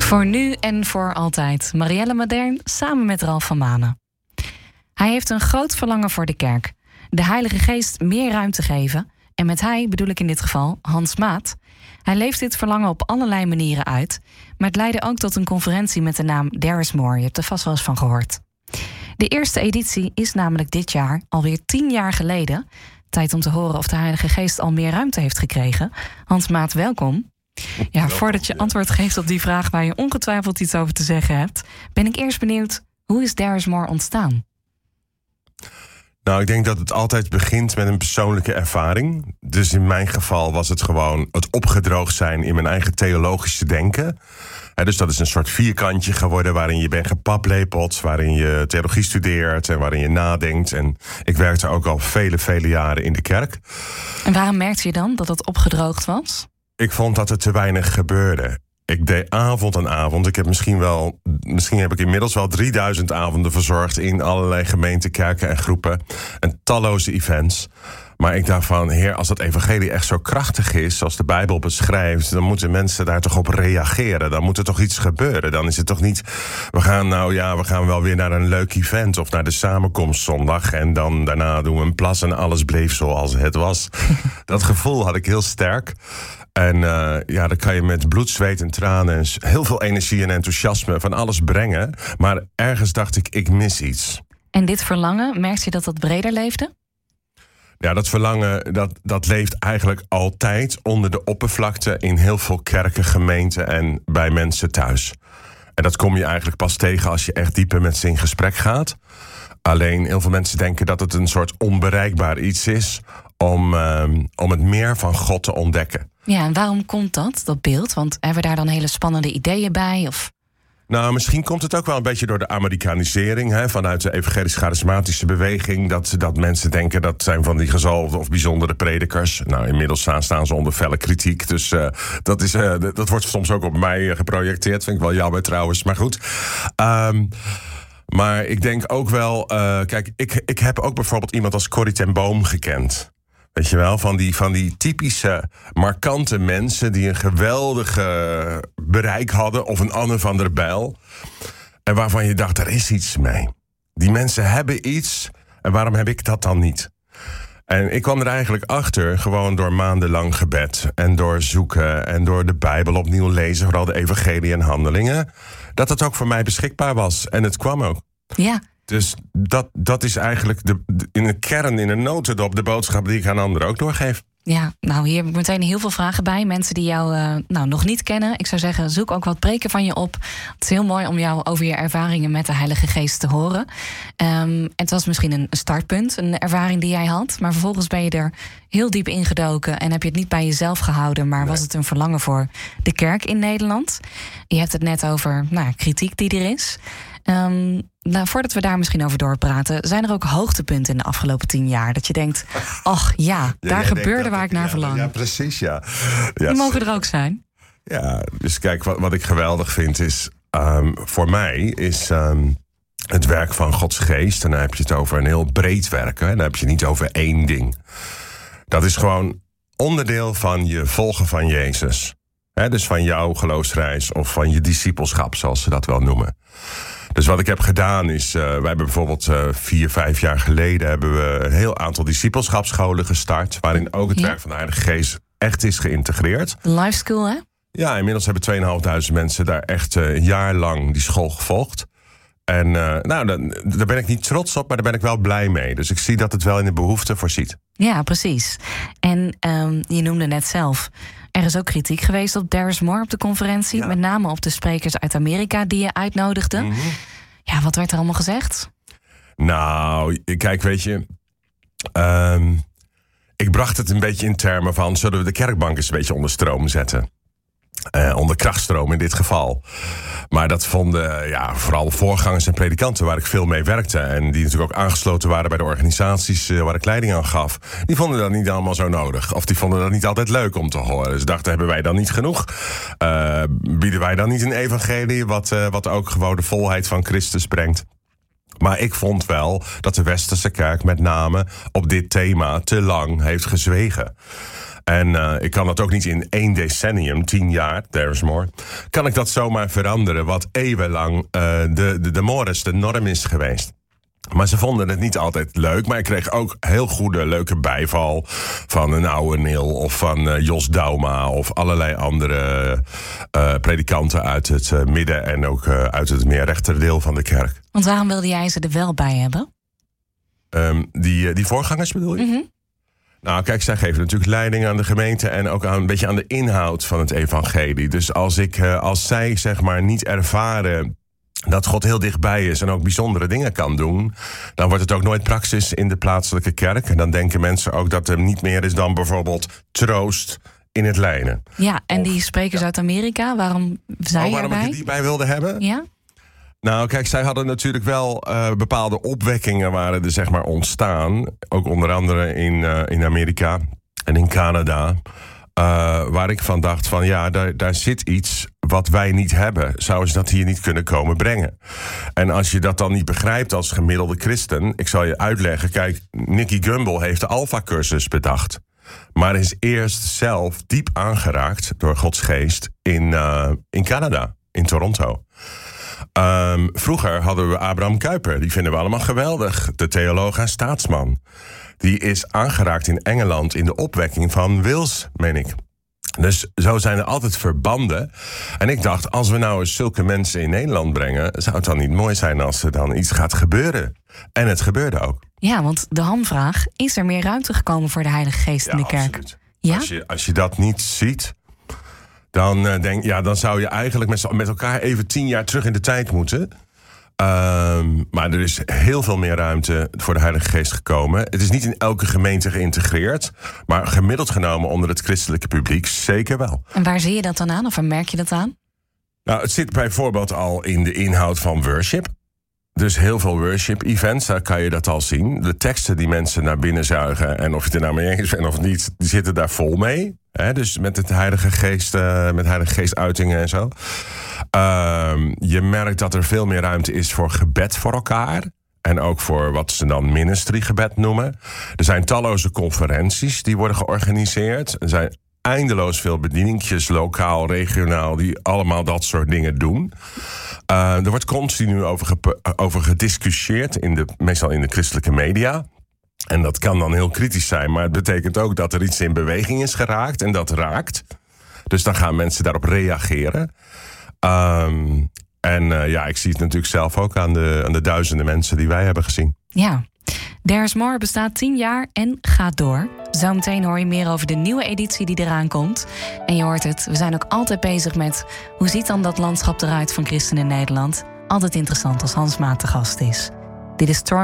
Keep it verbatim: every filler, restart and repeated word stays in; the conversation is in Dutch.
Voor nu en voor altijd. Marielle Modern samen met Ralf van Manen. Hij heeft een groot verlangen voor de kerk. De Heilige Geest meer ruimte geven. En met hij bedoel ik in dit geval Hans Maat. Hij leeft dit verlangen op allerlei manieren uit. Maar het leidde ook tot een conferentie met de naam There is More. Je hebt er vast wel eens van gehoord. De eerste editie is namelijk dit jaar, alweer tien jaar geleden. Tijd om te horen of de Heilige Geest al meer ruimte heeft gekregen. Hans Maat, welkom. Ja, voordat je antwoord geeft op die vraag waar je ongetwijfeld iets over te zeggen hebt, ben ik eerst benieuwd, hoe is There is More ontstaan? Nou, ik denk dat het altijd begint met een persoonlijke ervaring. Dus in mijn geval was het gewoon het opgedroogd zijn in mijn eigen theologische denken. He, dus dat is een soort vierkantje geworden waarin je bent gepaplepeld, waarin je theologie studeert en waarin je nadenkt. En ik werkte ook al vele, vele jaren in de kerk. En waarom merkte je dan dat het opgedroogd was? Ik vond dat er te weinig gebeurde. Ik deed avond aan avond. Ik heb misschien wel, misschien heb ik inmiddels wel drieduizend avonden verzorgd in allerlei gemeenten, kerken en groepen. En talloze events. Maar ik dacht van, heer, als dat evangelie echt zo krachtig is, zoals de Bijbel beschrijft, dan moeten mensen daar toch op reageren. Dan moet er toch iets gebeuren. Dan is het toch niet, we gaan nou ja, we gaan wel weer naar een leuk event of naar de samenkomst zondag en dan daarna doen we een plas en alles bleef zoals het was. Dat gevoel had ik heel sterk. En uh, ja, dan kan je met bloed, zweet en tranen en heel veel energie en enthousiasme van alles brengen. Maar ergens dacht ik, ik mis iets. En dit verlangen, merkte je dat dat breder leefde? Ja, dat verlangen, dat, dat leeft eigenlijk altijd onder de oppervlakte in heel veel kerken, gemeenten en bij mensen thuis. En dat kom je eigenlijk pas tegen als je echt dieper met ze in gesprek gaat. Alleen heel veel mensen denken dat het een soort onbereikbaar iets is om, um, om het meer van God te ontdekken. Ja, en waarom komt dat, dat beeld? Want hebben we daar dan hele spannende ideeën bij? Of? Nou, misschien komt het ook wel een beetje door de Amerikanisering, hè, vanuit de evangelisch-charismatische beweging. Dat, dat mensen denken dat zijn van die gezalfde of bijzondere predikers. Nou, inmiddels staan, staan ze onder felle kritiek. Dus uh, dat, is, uh, dat wordt soms ook op mij uh, geprojecteerd. Vind ik wel jammer trouwens, maar goed. Um, maar ik denk ook wel, uh, kijk, ik, ik heb ook bijvoorbeeld iemand als Corrie ten Boom gekend. Weet je wel, van die, van die typische, markante mensen die een geweldige bereik hadden, of een Anne van der Bijl. En waarvan je dacht, er is iets mee. Die mensen hebben iets, en waarom heb ik dat dan niet? En ik kwam er eigenlijk achter, gewoon door maandenlang gebed en door zoeken en door de Bijbel opnieuw lezen, vooral de evangelie en handelingen, dat het ook voor mij beschikbaar was. En het kwam ook. Ja. Dus dat, dat is eigenlijk de, de, in een kern, in een notendop, de boodschap die ik aan anderen ook doorgeef. Ja, nou hier heb ik meteen heel veel vragen bij. Mensen die jou uh, nou, nog niet kennen. Ik zou zeggen, zoek ook wat preken van je op. Het is heel mooi om jou over je ervaringen met de Heilige Geest te horen. Um, het was misschien een startpunt, een ervaring die jij had. Maar vervolgens ben je er heel diep ingedoken en heb je het niet bij jezelf gehouden, maar nee. Was het een verlangen voor de kerk in Nederland. Je hebt het net over nou, kritiek die er is. Um, nou, voordat we daar misschien over doorpraten, zijn er ook hoogtepunten in de afgelopen tien jaar? Dat je denkt, ach ja, daar ja, gebeurde waar ik naar ja, verlang. Ja, precies, ja. Die ja, mogen er ook zijn. Ja, dus kijk, wat, wat ik geweldig vind is, um, voor mij is um, het werk van Gods Geest, en dan heb je het over een heel breed werk, hè, dan heb je het niet over één ding. Dat is gewoon onderdeel van je volgen van Jezus. Hè, dus van jouw geloofsreis of van je discipelschap, zoals ze dat wel noemen. Dus wat ik heb gedaan is, uh, wij hebben bijvoorbeeld uh, vier, vijf jaar geleden hebben we een heel aantal discipelschapsscholen gestart, waarin ook het ja. werk van de Heilige Geest echt is geïntegreerd. Life School, hè? Ja, inmiddels hebben tweeduizend vijfhonderd mensen daar echt uh, een jaar lang die school gevolgd. En uh, nou, dan, daar ben ik niet trots op, maar daar ben ik wel blij mee. Dus ik zie dat het wel in de behoefte voorziet. Ja, precies. En um, je noemde net zelf, er is ook kritiek geweest op There is More op de conferentie. Ja. Met name op de sprekers uit Amerika die je uitnodigde. Mm-hmm. Ja, wat werd er allemaal gezegd? Nou, kijk, weet je, Um, ik bracht het een beetje in termen van, zullen we de kerkbank eens een beetje onder stroom zetten? Uh, onder krachtstroom in dit geval. Maar dat vonden ja, vooral voorgangers en predikanten waar ik veel mee werkte, en die natuurlijk ook aangesloten waren bij de organisaties uh, waar ik leiding aan gaf, die vonden dat niet allemaal zo nodig. Of die vonden dat niet altijd leuk om te horen. Ze dachten, hebben wij dan niet genoeg? Uh, bieden wij dan niet een evangelie wat, uh, wat ook gewoon de volheid van Christus brengt? Maar ik vond wel dat de Westerse kerk met name op dit thema te lang heeft gezwegen. En uh, ik kan dat ook niet in één decennium, tien jaar, there's more, kan ik dat zomaar veranderen, wat eeuwenlang uh, de, de, de mores, de norm is geweest. Maar ze vonden het niet altijd leuk. Maar ik kreeg ook heel goede, leuke bijval van een oude Nil of van uh, Jos Dauma of allerlei andere uh, predikanten uit het uh, midden en ook uh, uit het meer rechterdeel van de kerk. Want waarom wilde jij ze er wel bij hebben? Um, die, die voorgangers bedoel je? Mm-hmm. Nou, kijk, zij geven natuurlijk leiding aan de gemeente en ook aan, een beetje aan de inhoud van het evangelie. Dus als, ik, uh, als zij zeg maar niet ervaren dat God heel dichtbij is en ook bijzondere dingen kan doen, dan wordt het ook nooit praxis in de plaatselijke kerk. En dan denken mensen ook dat er niet meer is dan bijvoorbeeld troost in het lijden. Ja, en of, die sprekers ja. uit Amerika, waarom zij oh, waarom erbij? ik die bij wilde hebben? Ja? Nou, kijk, zij hadden natuurlijk wel uh, bepaalde opwekkingen waren er zeg maar ontstaan. Ook onder andere in, uh, in Amerika en in Canada. Uh, waar ik van dacht van ja, daar, daar zit iets wat wij niet hebben. Zouden ze dat hier niet kunnen komen brengen? En als je dat dan niet begrijpt als gemiddelde christen, ik zal je uitleggen. Kijk, Nicky Gumbel heeft de Alpha-cursus bedacht. Maar is eerst zelf diep aangeraakt door Gods geest in, uh, in Canada, in Toronto. Um, vroeger hadden we Abraham Kuyper. Die vinden we allemaal geweldig. De theoloog en staatsman. Die is aangeraakt in Engeland in de opwekking van Wils, meen ik. Dus zo zijn er altijd verbanden. En ik dacht, als we nou eens zulke mensen in Nederland brengen, zou het dan niet mooi zijn als er dan iets gaat gebeuren? En het gebeurde ook. Ja, want de hamvraag, is er meer ruimte gekomen voor de Heilige Geest Ja, in de kerk? Absoluut. Ja? Als je, als je dat niet ziet, dan, uh, denk, ja, dan zou je eigenlijk met, met elkaar even tien jaar terug in de tijd moeten. Um, maar er is heel veel meer ruimte voor de Heilige Geest gekomen. Het is niet in elke gemeente geïntegreerd, maar gemiddeld genomen onder het christelijke publiek zeker wel. En waar zie je dat dan aan, of waar merk je dat aan? Nou, het zit bijvoorbeeld al in de inhoud van worship. Dus heel veel worship-events, daar kan je dat al zien. De teksten die mensen naar binnen zuigen, en of je het er nou mee eens bent of niet, die zitten daar vol mee. He, dus met het Heilige Geest, uh, met Heilige Geestuitingen en zo. Uh, je merkt dat er veel meer ruimte is voor gebed voor elkaar. En ook voor wat ze dan ministrygebed noemen. Er zijn talloze conferenties die worden georganiseerd. Er zijn eindeloos veel bedieningsjes, lokaal, regionaal, die allemaal dat soort dingen doen. Uh, er wordt continu over, ge- over gediscussieerd, in de, meestal in de christelijke media. En dat kan dan heel kritisch zijn, maar het betekent ook dat er iets in beweging is geraakt en dat raakt. Dus dan gaan mensen daarop reageren. Um, en uh, ja, ik zie het natuurlijk zelf ook aan de, aan de duizenden mensen die wij hebben gezien. Ja, There's More bestaat tien jaar en gaat door. Zometeen hoor je meer over de nieuwe editie die eraan komt. En je hoort het, we zijn ook altijd bezig met hoe ziet dan dat landschap eruit van christenen in Nederland. Altijd interessant als Hans Maat te gast is. Dit is Storm